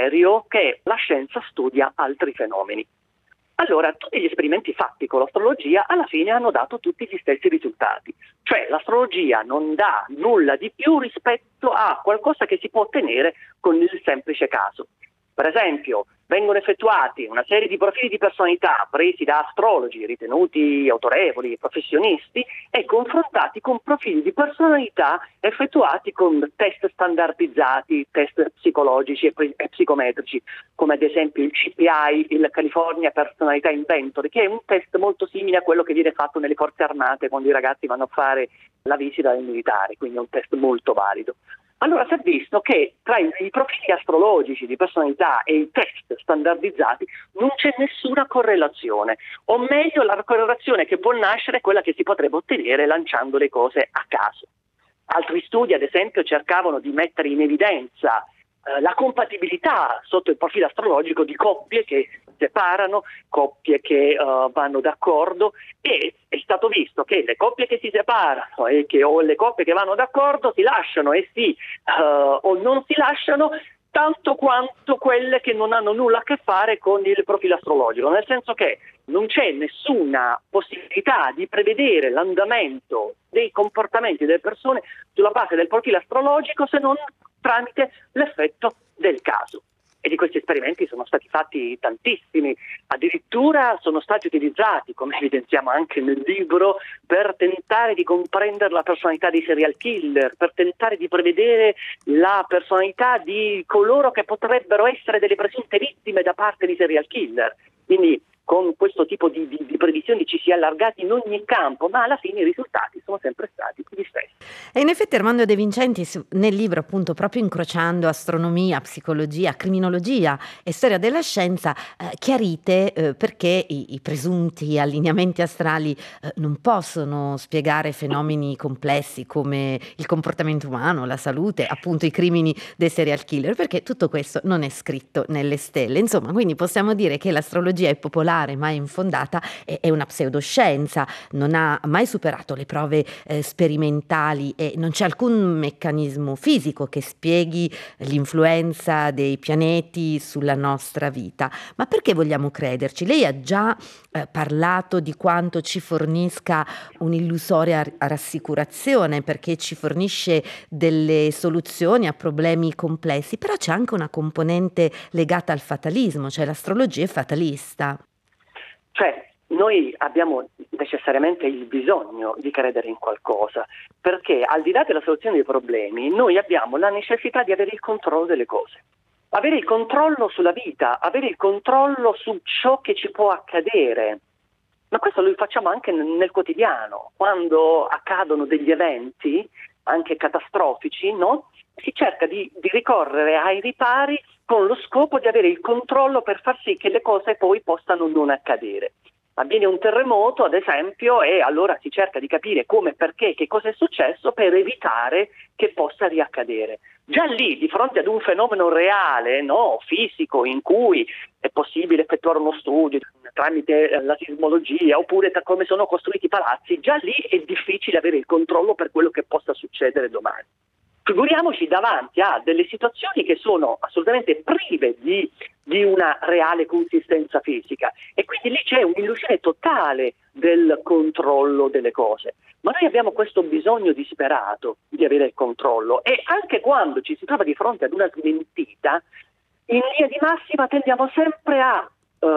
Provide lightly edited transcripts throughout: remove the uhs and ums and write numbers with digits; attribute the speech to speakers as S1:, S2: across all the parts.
S1: serio che la scienza studia altri fenomeni. Allora, tutti gli esperimenti fatti con l'astrologia alla fine hanno dato tutti gli stessi risultati. Cioè, l'astrologia non dà nulla di più rispetto a qualcosa che si può ottenere con il semplice caso. Per esempio, vengono effettuati una serie di profili di personalità presi da astrologi ritenuti autorevoli, professionisti, e confrontati con profili di personalità effettuati con test standardizzati, test psicologici e psicometrici, come ad esempio il CPI, il California Personality Inventory, che è un test molto simile a quello che viene fatto nelle forze armate quando i ragazzi vanno a fare la visita del militare, quindi è un test molto valido. Allora si è visto che tra i profili astrologici di personalità e i test standardizzati non c'è nessuna correlazione, o meglio la correlazione che può nascere è quella che si potrebbe ottenere lanciando le cose a caso. Altri studi, ad esempio, cercavano di mettere in evidenza la compatibilità sotto il profilo astrologico di coppie che si separano, coppie che vanno d'accordo, e è stato visto che le coppie che si separano o le coppie che vanno d'accordo si lasciano o non si lasciano tanto quanto quelle che non hanno nulla a che fare con il profilo astrologico, nel senso che non c'è nessuna possibilità di prevedere l'andamento dei comportamenti delle persone sulla base del profilo astrologico se non tramite l'effetto del caso. E di questi esperimenti sono stati fatti tantissimi, addirittura sono stati utilizzati, come evidenziamo anche nel libro, per tentare di comprendere la personalità dei serial killer, per tentare di prevedere la personalità di coloro che potrebbero essere delle presunte vittime da parte di serial killer. Quindi con questo tipo di previsioni ci si è allargati in ogni campo, ma alla fine i risultati sono sempre stati gli stessi.
S2: E in effetti Armando De Vincenti nel libro, appunto, proprio incrociando astronomia, psicologia, criminologia e storia della scienza, chiarite perché i presunti allineamenti astrali non possono spiegare fenomeni complessi come il comportamento umano, la salute, appunto i crimini dei serial killer, perché tutto questo non è scritto nelle stelle. Insomma, quindi possiamo dire che l'astrologia è popolare ma è infondata, è una pseudoscienza, non ha mai superato le prove sperimentali e non c'è alcun meccanismo fisico che spieghi l'influenza dei pianeti sulla nostra vita. Ma perché vogliamo crederci? Lei ha già parlato di quanto ci fornisca un'illusoria rassicurazione, perché ci fornisce delle soluzioni a problemi complessi, però c'è anche una componente legata al fatalismo, cioè l'astrologia è fatalista.
S1: Cioè, noi abbiamo necessariamente il bisogno di credere in qualcosa, perché al di là della soluzione dei problemi, noi abbiamo la necessità di avere il controllo delle cose. Avere il controllo sulla vita, avere il controllo su ciò che ci può accadere. Ma questo lo facciamo anche nel quotidiano, quando accadono degli eventi, anche catastrofici, no? Si cerca di ricorrere ai ripari con lo scopo di avere il controllo per far sì che le cose poi possano non accadere. Avviene un terremoto, ad esempio, e allora si cerca di capire come, perché, che cosa è successo per evitare che possa riaccadere. Già lì, di fronte ad un fenomeno reale, no, fisico, in cui è possibile effettuare uno studio tramite la sismologia, oppure come sono costruiti i palazzi, già lì è difficile avere il controllo per quello che possa succedere domani. Figuriamoci davanti a delle situazioni che sono assolutamente prive di una reale consistenza fisica, e quindi lì c'è un'illusione totale del controllo delle cose. Ma noi abbiamo questo bisogno disperato di avere il controllo, e anche quando ci si trova di fronte ad una smentita, in linea di massima tendiamo sempre a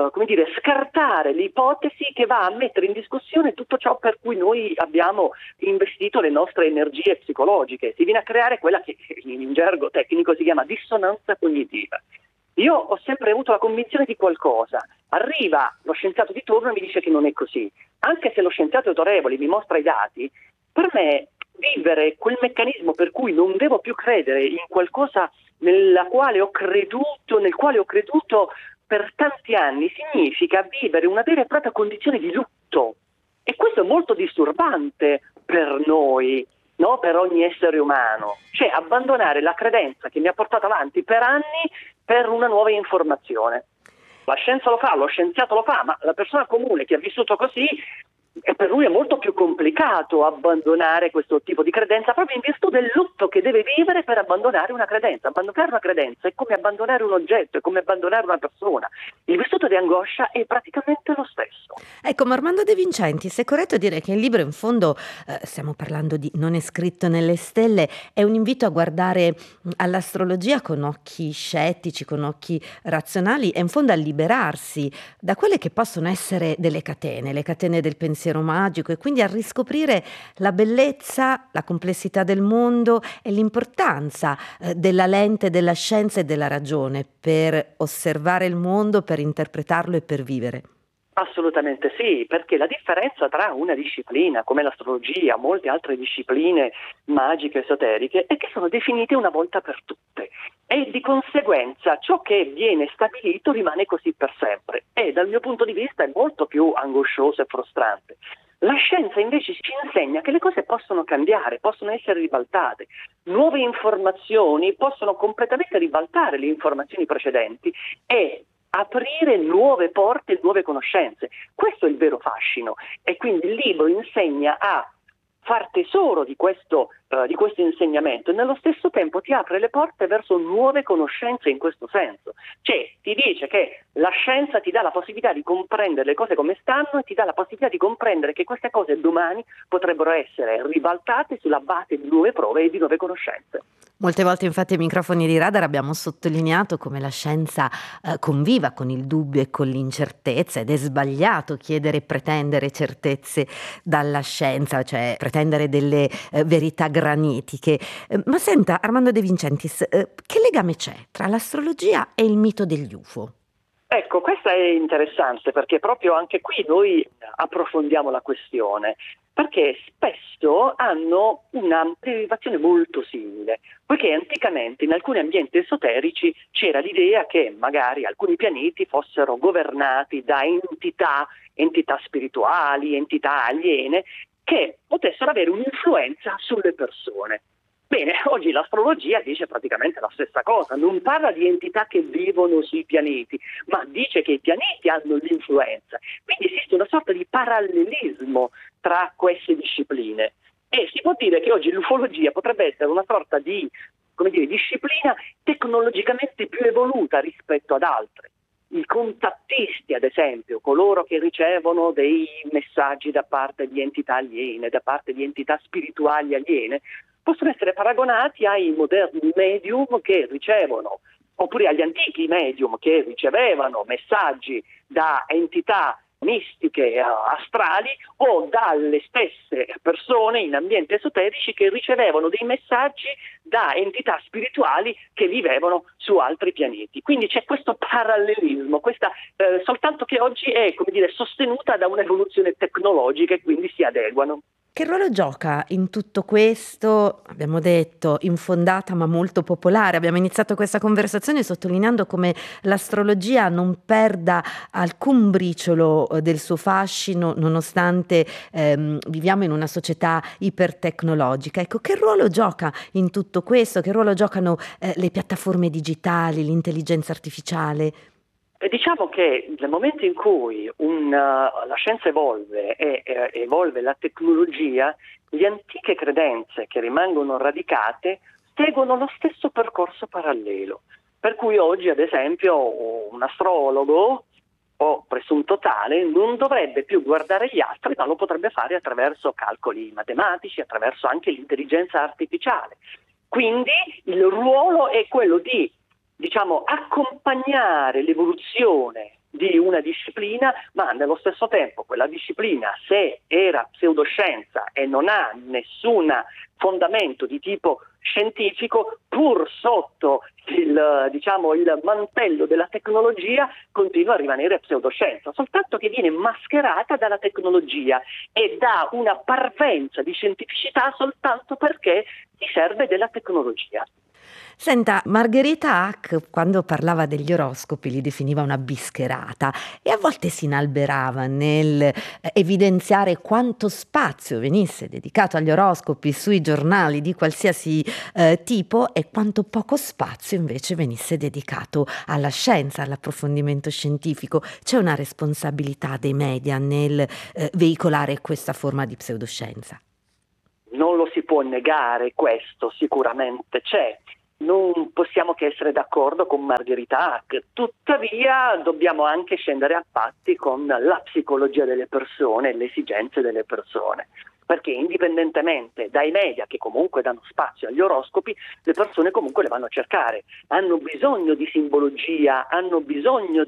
S1: scartare l'ipotesi che va a mettere in discussione tutto ciò per cui noi abbiamo investito le nostre energie psicologiche. Si viene a creare quella che in gergo tecnico si chiama dissonanza cognitiva. Io ho sempre avuto la convinzione di qualcosa, arriva lo scienziato di turno e mi dice che non è così. Anche se lo scienziato autorevole mi mostra i dati, per me vivere quel meccanismo per cui non devo più credere in qualcosa nel quale ho creduto per tanti anni significa vivere una vera e propria condizione di lutto, e questo è molto disturbante per noi, no? Per ogni essere umano, cioè abbandonare la credenza che mi ha portato avanti per anni per una nuova informazione. La scienza lo fa, lo scienziato lo fa, ma la persona comune che ha vissuto così E per lui è molto più complicato abbandonare questo tipo di credenza proprio in virtù del lutto che deve vivere per abbandonare una credenza. Abbandonare una credenza è come abbandonare un oggetto, è come abbandonare una persona. Il vissuto di angoscia è praticamente lo stesso.
S2: Ecco, ma Armando De Vincentis, è corretto dire che il libro in fondo, stiamo parlando di Non è scritto nelle stelle, è un invito a guardare all'astrologia con occhi scettici, con occhi razionali e in fondo a liberarsi da quelle che possono essere delle catene, le catene del pensiero magico, e quindi a riscoprire la bellezza, la complessità del mondo e l'importanza della lente della scienza e della ragione per osservare il mondo, per interpretarlo e per vivere.
S1: Assolutamente sì, perché la differenza tra una disciplina come l'astrologia, molte altre discipline magiche esoteriche, è che sono definite una volta per tutte e di conseguenza ciò che viene stabilito rimane così per sempre e dal mio punto di vista è molto più angoscioso e frustrante. La scienza invece ci insegna che le cose possono cambiare, possono essere ribaltate, nuove informazioni possono completamente ribaltare le informazioni precedenti e aprire nuove porte, nuove conoscenze. Questo è il vero fascino e quindi il libro insegna a far tesoro di questo insegnamento e nello stesso tempo ti apre le porte verso nuove conoscenze in questo senso. Cioè ti dice che la scienza ti dà la possibilità di comprendere le cose come stanno e ti dà la possibilità di comprendere che queste cose domani potrebbero essere ribaltate sulla base di nuove prove e di nuove conoscenze.
S2: Molte volte infatti ai microfoni di Radar abbiamo sottolineato come la scienza conviva con il dubbio e con l'incertezza, ed è sbagliato chiedere e pretendere certezze dalla scienza, cioè pretendere delle verità granitiche. Ma senta, Armando De Vincentis, che legame c'è tra l'astrologia e il mito degli UFO?
S1: Ecco, questa è interessante perché proprio anche qui noi approfondiamo la questione, perché spesso hanno una derivazione molto simile, poiché anticamente in alcuni ambienti esoterici c'era l'idea che magari alcuni pianeti fossero governati da entità spirituali, entità aliene, che potessero avere un'influenza sulle persone. Bene, oggi l'astrologia dice praticamente la stessa cosa, non parla di entità che vivono sui pianeti, ma dice che i pianeti hanno l'influenza. Quindi esiste una sorta di parallelismo tra queste discipline e si può dire che oggi l'ufologia potrebbe essere una sorta di, disciplina tecnologicamente più evoluta rispetto ad altre. I contattisti, ad esempio, coloro che ricevono dei messaggi da parte di entità aliene, da parte di entità spirituali aliene, possono essere paragonati ai moderni medium che ricevono, oppure agli antichi medium che ricevevano messaggi da entità mistiche, astrali, o dalle stesse persone in ambienti esoterici che ricevevano dei messaggi da entità spirituali che vivevano su altri pianeti. Quindi c'è questo parallelismo, soltanto che oggi è, sostenuta da un'evoluzione tecnologica e quindi si adeguano.
S2: Che ruolo gioca in tutto questo, abbiamo detto, infondata ma molto popolare? Abbiamo iniziato questa conversazione sottolineando come l'astrologia non perda alcun briciolo del suo fascino, nonostante viviamo in una società ipertecnologica. Ecco, che ruolo gioca in tutto questo? Che ruolo giocano le piattaforme digitali, l'intelligenza artificiale?
S1: Diciamo che nel momento in cui la scienza evolve e evolve la tecnologia, le antiche credenze che rimangono radicate seguono lo stesso percorso parallelo. Per cui oggi, ad esempio, un astrologo o presunto tale non dovrebbe più guardare gli astri, ma lo potrebbe fare attraverso calcoli matematici, attraverso anche l'intelligenza artificiale. Quindi il ruolo è quello di accompagnare l'evoluzione di una disciplina, ma nello stesso tempo quella disciplina, se era pseudoscienza e non ha nessun fondamento di tipo scientifico, pur sotto il mantello della tecnologia continua a rimanere pseudoscienza, soltanto che viene mascherata dalla tecnologia e dà una parvenza di scientificità soltanto perché ti serve della tecnologia.
S2: Senta, Margherita Hack, quando parlava degli oroscopi, li definiva una bischerata e a volte si inalberava nel evidenziare quanto spazio venisse dedicato agli oroscopi sui giornali di qualsiasi tipo e quanto poco spazio invece venisse dedicato alla scienza, all'approfondimento scientifico. C'è una responsabilità dei media nel veicolare questa forma di pseudoscienza?
S1: Non lo si può negare, questo sicuramente c'è. Non possiamo che essere d'accordo con Margherita Hack, tuttavia dobbiamo anche scendere a patti con la psicologia delle persone e le esigenze delle persone, perché indipendentemente dai media che comunque danno spazio agli oroscopi, le persone comunque le vanno a cercare, hanno bisogno di simbologia, hanno bisogno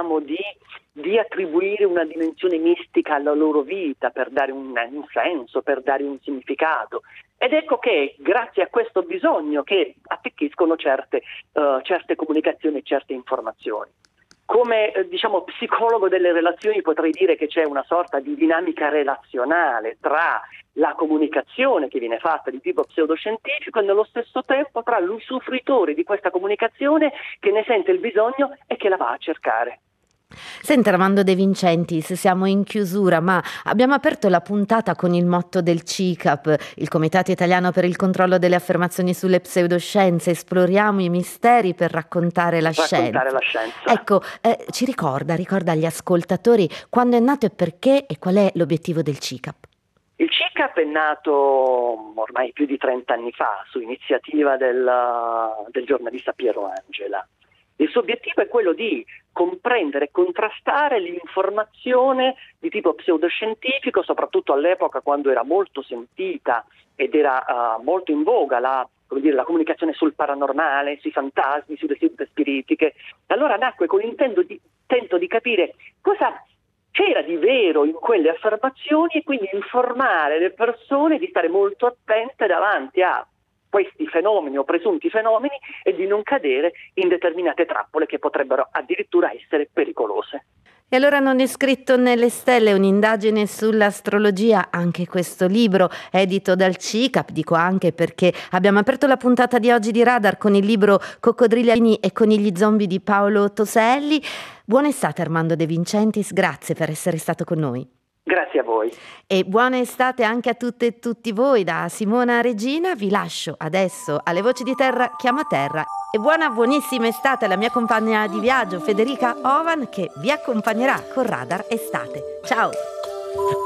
S1: di attribuire una dimensione mistica alla loro vita per dare un senso, per dare un significato. Ed ecco che grazie a questo bisogno che attecchiscono certe comunicazioni e certe informazioni. Come psicologo delle relazioni potrei dire che c'è una sorta di dinamica relazionale tra la comunicazione che viene fatta di tipo pseudoscientifico e nello stesso tempo tra l'usufruitore di questa comunicazione che ne sente il bisogno e che la va a cercare.
S2: Senta Armando De Vincentis, siamo in chiusura, ma abbiamo aperto la puntata con il motto del CICAP, il Comitato Italiano per il Controllo delle Affermazioni sulle Pseudoscienze. Esploriamo i misteri per raccontare la scienza. Ecco, ci ricorda agli ascoltatori quando è nato e perché e qual è l'obiettivo del CICAP.
S1: Il CICAP è nato ormai più di 30 anni fa su iniziativa del giornalista Piero Angela. Il suo obiettivo è quello di comprendere e contrastare l'informazione di tipo pseudoscientifico, soprattutto all'epoca quando era molto sentita ed era molto in voga la comunicazione sul paranormale, sui fantasmi, sulle sedute spiritiche. Allora nacque con l'intento di capire cosa c'era di vero in quelle affermazioni e quindi informare le persone di stare molto attente davanti a questi fenomeni o presunti fenomeni e di non cadere in determinate trappole che potrebbero addirittura essere pericolose.
S2: E allora non è scritto nelle stelle, un'indagine sull'astrologia, anche questo libro edito dal CICAP, dico anche perché abbiamo aperto la puntata di oggi di Radar con il libro Coccodrilli e conigli zombie di Paolo Toselli. Buona estate Armando De Vincentis, grazie per essere stato con noi.
S1: Grazie a voi.
S2: E buona estate anche a tutte e tutti voi. Da Simona Regina vi lascio adesso alle voci di Terra Chiama Terra e buonissima estate alla mia compagna di viaggio Federica Ovan che vi accompagnerà con Radar Estate. Ciao!